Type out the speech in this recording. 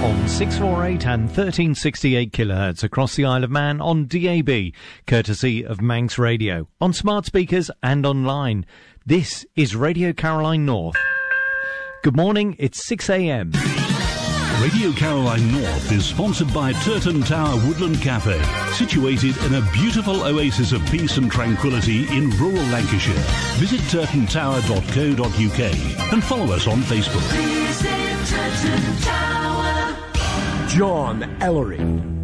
on 648 and 1368 kHz across the Isle of Man on DAB, courtesy of Manx Radio, on smart speakers and online. This is Radio Caroline North. Good morning, it's 6 a.m. Radio Caroline North is sponsored by Turton Tower Woodland Cafe, situated in a beautiful oasis of peace and tranquility in rural Lancashire. Visit turtontower.co.uk and follow us on Facebook. Visit Turton Tower. John Ellery.